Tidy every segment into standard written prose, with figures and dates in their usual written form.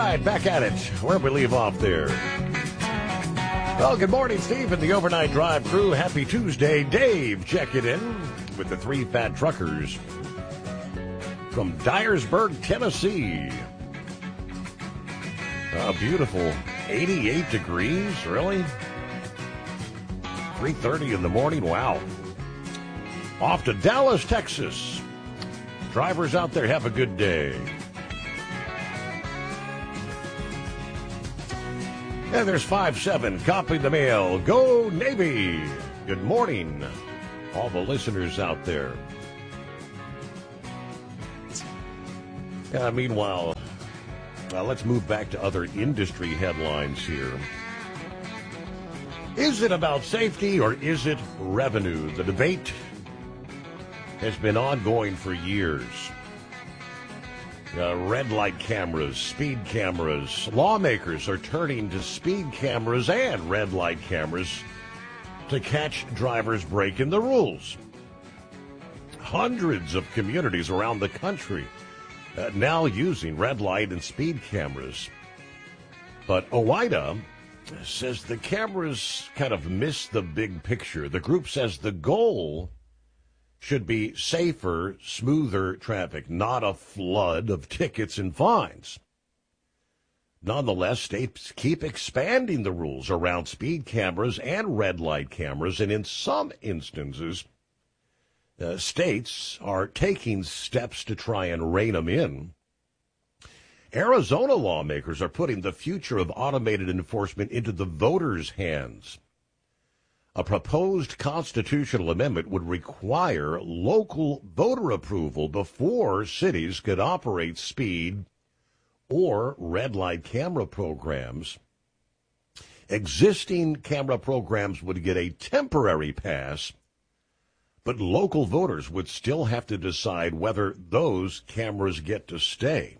right, back at it. Where we leave off there. Well, good morning, Steve, and the Overnight Drive crew. Happy Tuesday. Dave checking in with the three fat truckers from Dyersburg, Tennessee. Beautiful 88 degrees, really? 3:30 in the morning, wow. Off to Dallas, Texas. Drivers out there, have a good day. And there's 5-7, copy the mail. Go Navy. Good morning, all the listeners out there. Meanwhile, let's move back to other industry headlines here. Is it about safety or is it revenue? The debate has been ongoing for years. Red light cameras, speed cameras. Lawmakers are turning to speed cameras and red light cameras to catch drivers breaking the rules. Hundreds of communities around the country now using red light and speed cameras. But OOIDA says the cameras kind of miss the big picture. The group says the goal should be safer, smoother traffic, not a flood of tickets and fines. Nonetheless, states keep expanding the rules around speed cameras and red light cameras, and in some instances, states are taking steps to try and rein them in. Arizona lawmakers are putting the future of automated enforcement into the voters' hands. A proposed constitutional amendment would require local voter approval before cities could operate speed or red light camera programs. Existing camera programs would get a temporary pass, but local voters would still have to decide whether those cameras get to stay.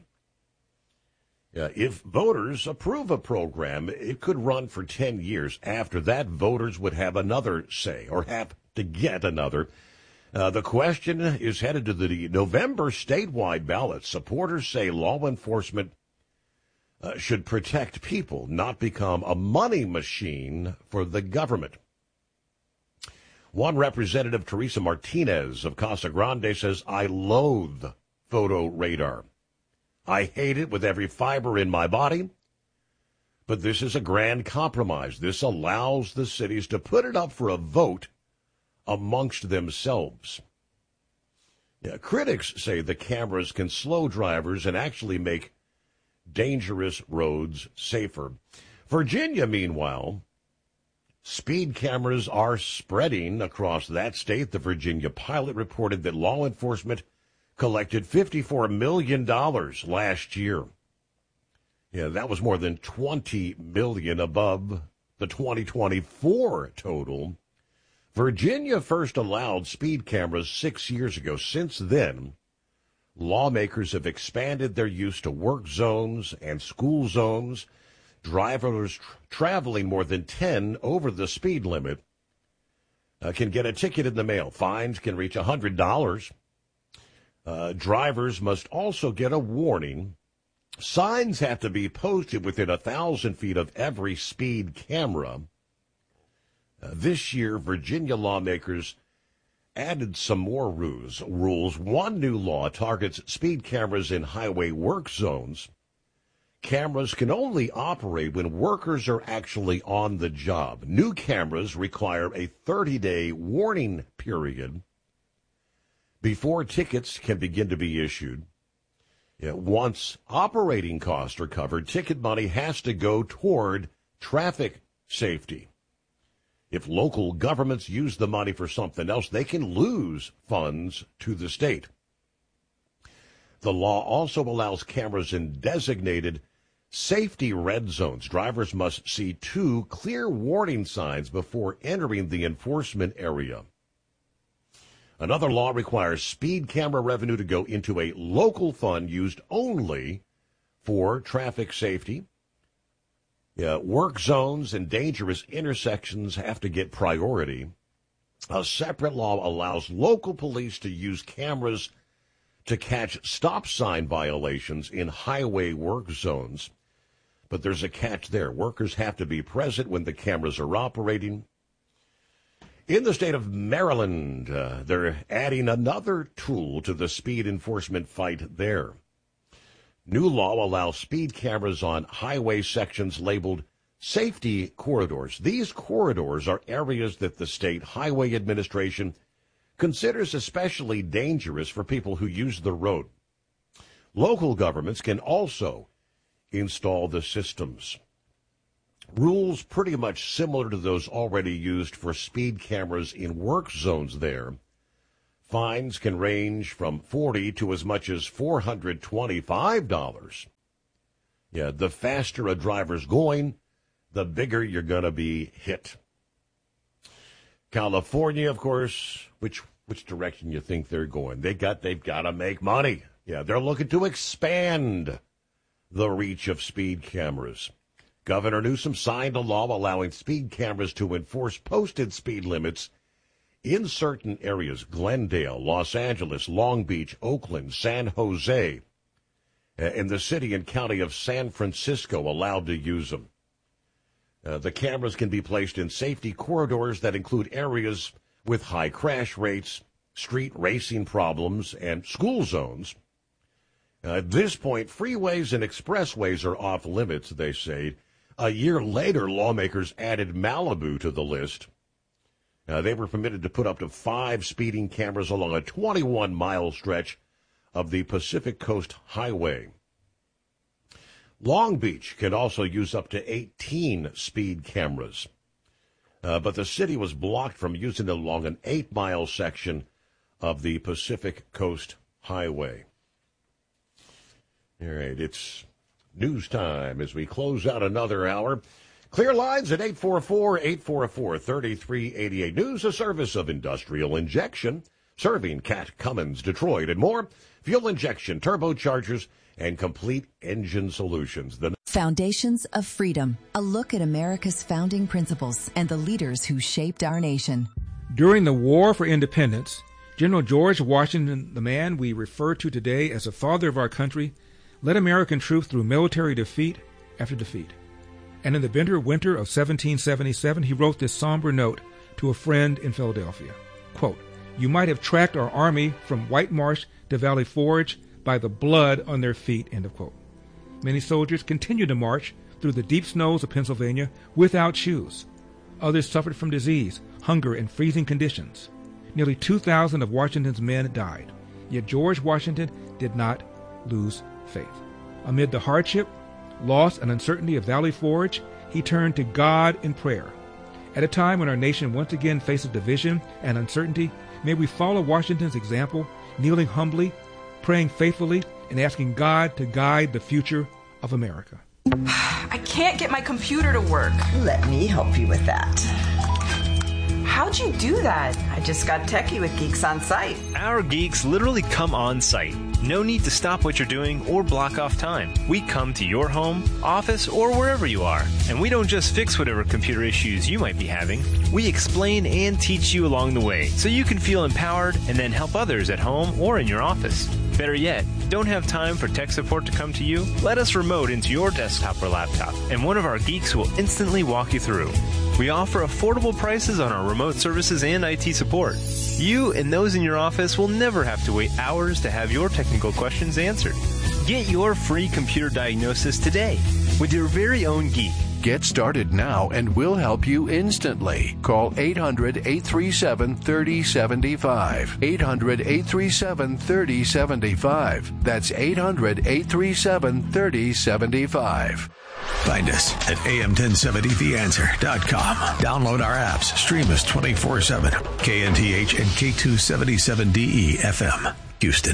If voters approve a program, it could run for 10 years. After that, voters would have another say, or have to get another. The question is headed to the November statewide ballot. Supporters say law enforcement should protect people, not become a money machine for the government. One representative, Teresa Martinez of Casa Grande, says, I loathe photo radar. I hate it with every fiber in my body, but this is a grand compromise. This allows the cities to put it up for a vote amongst themselves. Critics say the cameras can slow drivers and actually make dangerous roads safer. Virginia, meanwhile, speed cameras are spreading across that state. The Virginia Pilot reported that law enforcement collected $54 million last year. That was more than $20 million above the 2024 total. Virginia first allowed speed cameras 6 years ago. Since then, lawmakers have expanded their use to work zones and school zones. Drivers traveling more than 10 over the speed limit can get a ticket in the mail. Fines can reach $100. Drivers must also get a warning. Signs have to be posted within 1,000 feet of every speed camera. This year, Virginia lawmakers added some more rules. One new law targets speed cameras in highway work zones. Cameras can only operate when workers are actually on the job. New cameras require a 30-day warning period before tickets can begin to be issued. Once operating costs are covered, ticket money has to go toward traffic safety. If local governments use the money for something else, they can lose funds to the state. The law also allows cameras in designated safety red zones. Drivers must see 2 clear warning signs before entering the enforcement area. Another law requires speed camera revenue to go into a local fund used only for traffic safety. Work zones and dangerous intersections have to get priority. A separate law allows local police to use cameras to catch stop sign violations in highway work zones. But there's a catch there. Workers have to be present when the cameras are operating. In the state of Maryland, they're adding another tool to the speed enforcement fight there. New law allows speed cameras on highway sections labeled safety corridors. These corridors are areas that the state highway administration considers especially dangerous for people who use the road. Local governments can also install the systems. Rules pretty much similar to those already used for speed cameras in work zones there. Fines can range from $40 to as much as $425. Yeah, the faster a driver's going, the bigger you're going to be hit. California, of course, which direction you think they're going? They've got to make money. Yeah, they're looking to expand the reach of speed cameras. Governor Newsom signed a law allowing speed cameras to enforce posted speed limits in certain areas: Glendale, Los Angeles, Long Beach, Oakland, San Jose, and the city and county of San Francisco allowed to use them. The cameras can be placed in safety corridors that include areas with high crash rates, street racing problems, and school zones. At this point, freeways and expressways are off limits, they say. A year later, lawmakers added Malibu to the list. They were permitted to put up to 5 speeding cameras along a 21-mile stretch of the Pacific Coast Highway. Long Beach can also use up to 18 speed cameras. But the city was blocked from using it along an 8-mile section of the Pacific Coast Highway. All right, it's news time as we close out another hour. Clear lines at 844-844-3388. News, a service of Industrial Injection, serving Cat, Cummins, Detroit, and more. Fuel injection, turbochargers, and complete engine solutions. Foundations of Freedom, a look at America's founding principles and the leaders who shaped our nation. During the War for Independence, General George Washington, the man we refer to today as the father of our country, led American troops through military defeat after defeat. And in the bitter winter of 1777, he wrote this somber note to a friend in Philadelphia. Quote, "You might have tracked our army from White Marsh to Valley Forge by the blood on their feet," end of quote. Many soldiers continued to march through the deep snows of Pennsylvania without shoes. Others suffered from disease, hunger, and freezing conditions. Nearly 2,000 of Washington's men died. Yet George Washington did not lose faith. Amid the hardship, loss, and uncertainty of Valley Forge, he turned to God in prayer. At a time when our nation once again faces division and uncertainty, may we follow Washington's example, kneeling humbly, praying faithfully, and asking God to guide the future of America. I can't get my computer to work. Let me help you with that. How'd you do that? I just got techie with Geeks on Site. Our geeks literally come on site. No need to stop what you're doing or block off time. We come to your home, office, or wherever you are. And we don't just fix whatever computer issues you might be having. We explain and teach you along the way so you can feel empowered and then help others at home or in your office. Better yet, don't have time for tech support to come to you? Let us remote into your desktop or laptop, and one of our geeks will instantly walk you through. We offer affordable prices on our remote services and IT support. You and those in your office will never have to wait hours to have your technical questions answered. Get your free computer diagnosis today with your very own geek. Get started now and we'll help you instantly. Call 800-837-3075. 800-837-3075. That's 800-837-3075. Find us at am1070theanswer.com. Download our apps. Stream us 24/7. KNTH and K277DE FM, Houston.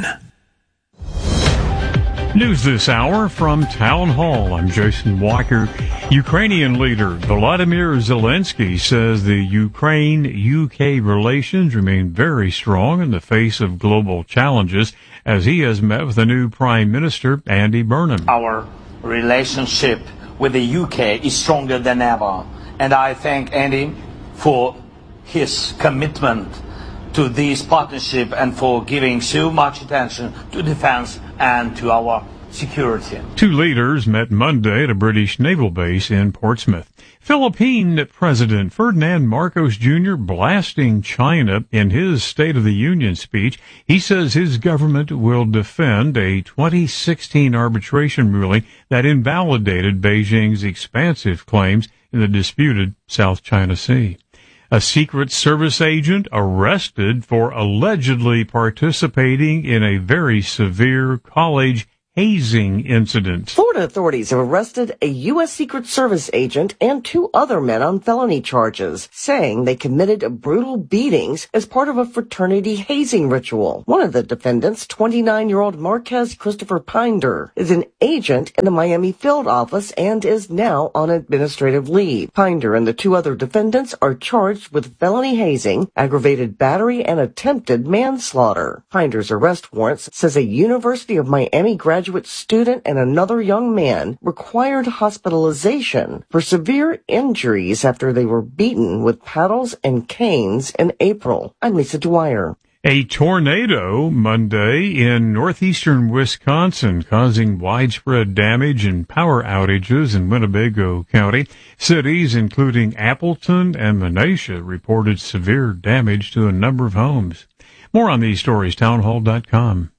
News this hour from Town Hall. I'm Jason Walker. Ukrainian leader Volodymyr Zelensky says the Ukraine-UK relations remain very strong in the face of global challenges as he has met with the new Prime Minister, Andy Burnham. Our relationship with the UK is stronger than ever, and I thank Andy for his commitment to this partnership and for giving so much attention to defense and to our security. Two leaders met Monday at a British naval base in Portsmouth. Philippine President Ferdinand Marcos Jr. blasting China in his State of the Union speech. He says his government will defend a 2016 arbitration ruling that invalidated Beijing's expansive claims in the disputed South China Sea. A Secret Service agent arrested for allegedly participating in a very severe college hazing incident. Florida authorities have arrested a U.S. Secret Service agent and two other men on felony charges, saying they committed brutal beatings as part of a fraternity hazing ritual. One of the defendants, 29-year-old Marquez Christopher Pinder, is an agent in the Miami field office and is now on administrative leave. Pinder and the two other defendants are charged with felony hazing, aggravated battery, and attempted manslaughter. Pinder's arrest warrant says a University of Miami graduate student and another young man required hospitalization for severe injuries after they were beaten with paddles and canes in April. I'm Lisa Dwyer. A tornado Monday in northeastern Wisconsin causing widespread damage and power outages in Winnebago County. Cities including Appleton and Menasha reported severe damage to a number of homes. More on these stories, townhall.com.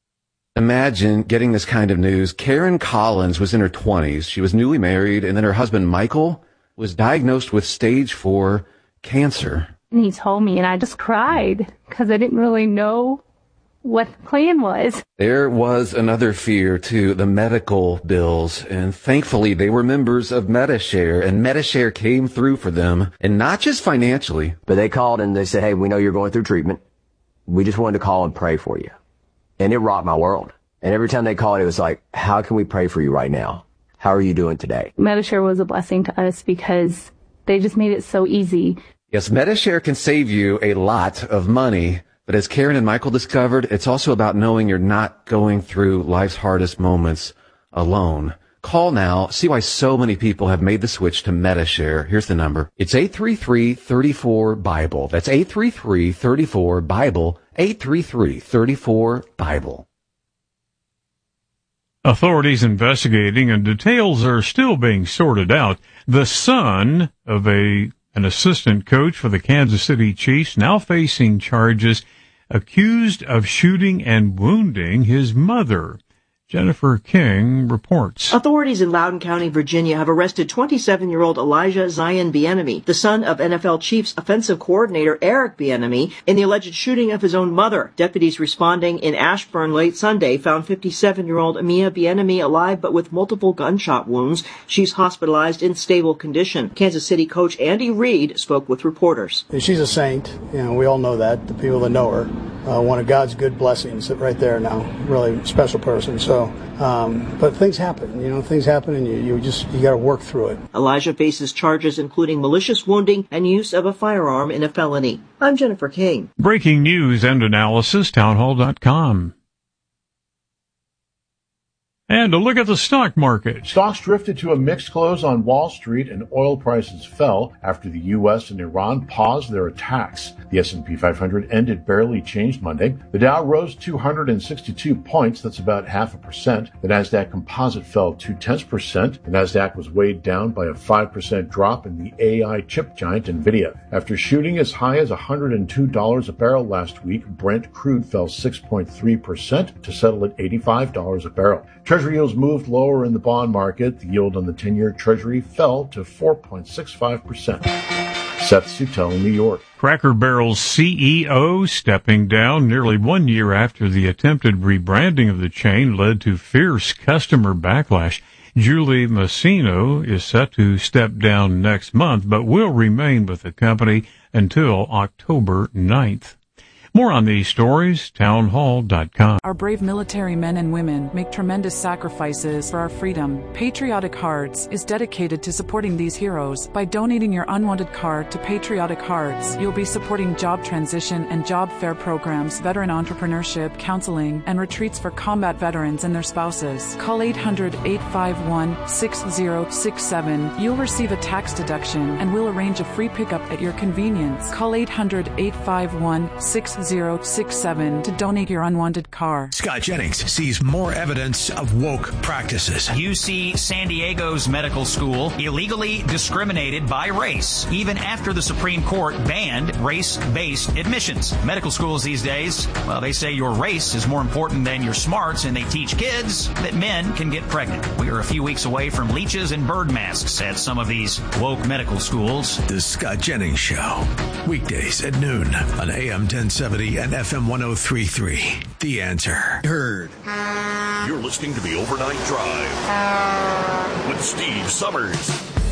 Imagine getting this kind of news. Karen Collins was in her 20s. She was newly married, and then her husband, Michael, was diagnosed with stage 4 cancer. And he told me, and I just cried because I didn't really know what the plan was. There was another fear, too, the medical bills, and thankfully they were members of Medi-Share, and Medi-Share came through for them, and not just financially. But they called and they said, hey, we know you're going through treatment. We just wanted to call and pray for you. And it rocked my world. And every time they called, it was like, how can we pray for you right now? How are you doing today? Medi-Share was a blessing to us because they just made it so easy. Yes, Medi-Share can save you a lot of money. But as Karen and Michael discovered, it's also about knowing you're not going through life's hardest moments alone. Call now. See why so many people have made the switch to Medi-Share. Here's the number. It's 833-34-BIBLE. That's 833-34-BIBLE. 833-34-BIBLE. Authorities investigating and details are still being sorted out. The son of an assistant coach for the Kansas City Chiefs now facing charges accused of shooting and wounding his mother. Jennifer King reports. Authorities in Loudoun County, Virginia have arrested 27-year-old Elijah Zion Bieniemy, the son of NFL Chiefs offensive coordinator Eric Bieniemy, in the alleged shooting of his own mother. Deputies responding in Ashburn late Sunday found 57-year-old Mia Bieniemy alive but with multiple gunshot wounds. She's hospitalized in stable condition. Kansas City coach Andy Reid spoke with reporters. She's a saint. We all know that, the people that know her. One of God's good blessings right there now. Really special person. But things happen, things happen and you got to work through it. Elijah faces charges including malicious wounding and use of a firearm in a felony. I'm Jennifer King. Breaking news and analysis, townhall.com. And a look at the stock market. Stocks drifted to a mixed close on Wall Street and oil prices fell after the U.S. and Iran paused their attacks. The S&P 500 ended barely changed Monday. The Dow rose 262 points, that's about 0.5%. The Nasdaq Composite fell 0.2%. The Nasdaq was weighed down by a 5% drop in the AI chip giant NVIDIA. After shooting as high as $102 a barrel last week, Brent crude fell 6.3% to settle at $85 a barrel. Treasury yields moved lower in the bond market. The yield on the 10-year Treasury fell to 4.65%. Seth Sutell, New York. Cracker Barrel's CEO stepping down nearly 1 year after the attempted rebranding of the chain led to fierce customer backlash. Julie Massino is set to step down next month, but will remain with the company until October 9th. More on these stories, townhall.com. Our brave military men and women make tremendous sacrifices for our freedom. Patriotic Hearts is dedicated to supporting these heroes. By donating your unwanted card to Patriotic Hearts, you'll be supporting job transition and job fair programs, veteran entrepreneurship, counseling, and retreats for combat veterans and their spouses. Call 800-851-6067. You'll receive a tax deduction and we'll arrange a free pickup at your convenience. Call 800-851-6067. 6067 to donate your unwanted car. Scott Jennings sees more evidence of woke practices. UC San Diego's medical school illegally discriminated by race, even after the Supreme Court banned race-based admissions. Medical schools these days, well, they say your race is more important than your smarts, and they teach kids that men can get pregnant. We are a few weeks away from leeches and bird masks at some of these woke medical schools. The Scott Jennings Show, weekdays at noon on AM 1070 and FM 103.3. The Answer. Heard. You're listening to the Overnight Drive with Steve Summers.